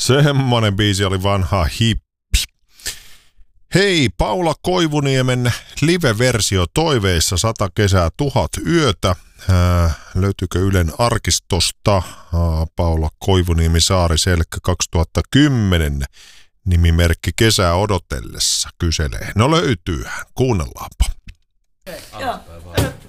Semmonen biisi oli vanha hippi. Hei, Paula Koivuniemen live-versio toiveissa 100 kesää 1000 yötä. Löytyykö Ylen arkistosta? Paula Koivuniemi Saari-Selkkä 2010. Nimimerkki Kesää odotellessa kyselee. No löytyy. Kuunnellaanpa. Joo.